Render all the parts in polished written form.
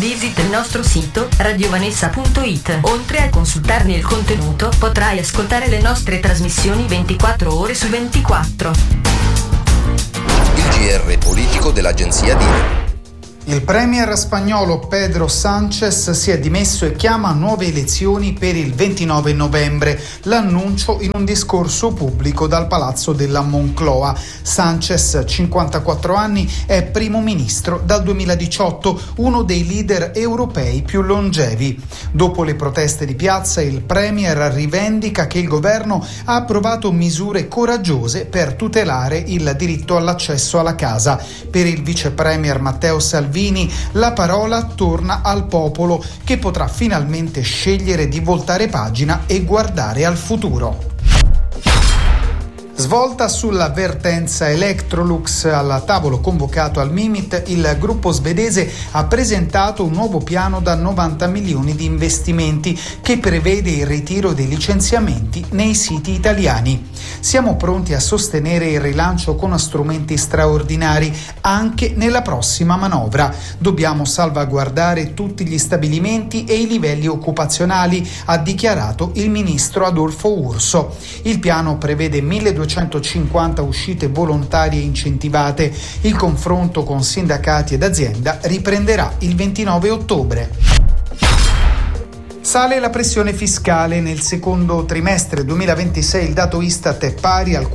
Visita il nostro sito radiovanessa.it. Oltre a consultarne il contenuto, potrai ascoltare le nostre trasmissioni 24 ore su 24. Il GR politico dell'agenzia DINE. Il premier spagnolo Pedro Sánchez si è dimesso e chiama nuove elezioni per il 29 novembre. L'annuncio in un discorso pubblico dal Palazzo della Moncloa. Sánchez, 54 anni, è primo ministro dal 2018, uno dei leader europei più longevi. Dopo le proteste di piazza, il premier rivendica che il governo ha approvato misure coraggiose per tutelare il diritto all'accesso alla casa. Per il vice premier Matteo Salvini, la parola torna al popolo, che potrà finalmente scegliere di voltare pagina e guardare al futuro. Svolta sulla vertenza Electrolux. Al tavolo convocato al Mimit, il gruppo svedese ha presentato un nuovo piano da 90 milioni di investimenti che prevede il ritiro dei licenziamenti nei siti italiani. Siamo pronti a sostenere il rilancio con strumenti straordinari anche nella prossima manovra. Dobbiamo salvaguardare tutti gli stabilimenti e i livelli occupazionali, ha dichiarato il ministro Adolfo Urso. Il piano prevede 1250 uscite volontarie incentivate. Il confronto con sindacati ed azienda riprenderà il 29 ottobre. Sale la pressione fiscale. Nel secondo trimestre 2026 il dato Istat è pari al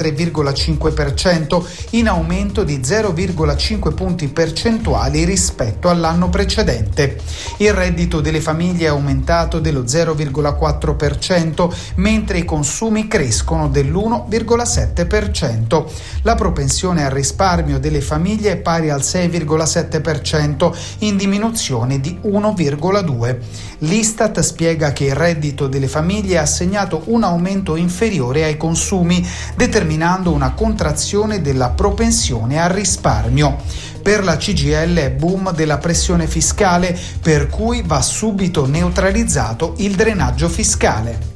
43,5%, in aumento di 0,5 punti percentuali rispetto all'anno precedente. Il reddito delle famiglie è aumentato dello 0,4%, mentre i consumi crescono dell'1,7%. La propensione al risparmio delle famiglie è pari al 6,7%, in diminuzione di 1,2%. L'Istat spiega che il reddito delle famiglie ha segnato un aumento inferiore ai consumi, determinando una contrazione della propensione al risparmio. Per la CGIL è boom della pressione fiscale, per cui va subito neutralizzato il drenaggio fiscale.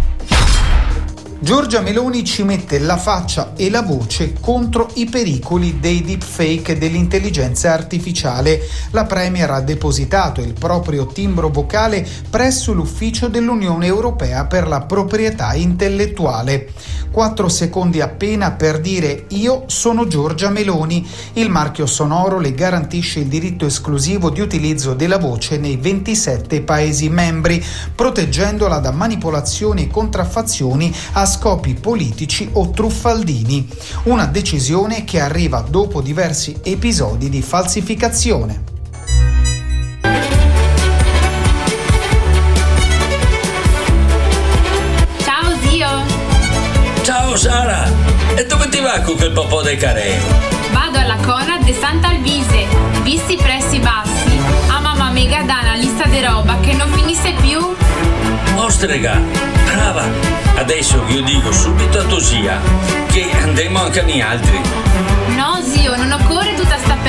Giorgia Meloni ci mette la faccia e la voce contro i pericoli dei deepfake e dell'intelligenza artificiale. La premier ha depositato il proprio timbro vocale presso l'ufficio dell'Unione Europea per la proprietà intellettuale. 4 secondi appena per dire "io sono Giorgia Meloni". Il marchio sonoro le garantisce il diritto esclusivo di utilizzo della voce nei 27 Paesi membri, proteggendola da manipolazioni e contraffazioni a scopi politici o truffaldini. Una decisione che arriva dopo diversi episodi di falsificazione. Ciao zio! Ciao Sara! E dove ti va con quel popò dei carè? Vado alla Conad de Sant'Alvise, visti i prezzi bassi. A mamma mega dà una lista di roba che non finisse più. Ostrega, brava! Adesso io dico subito a Tosia che andiamo anche noi altri. No zio, non occorre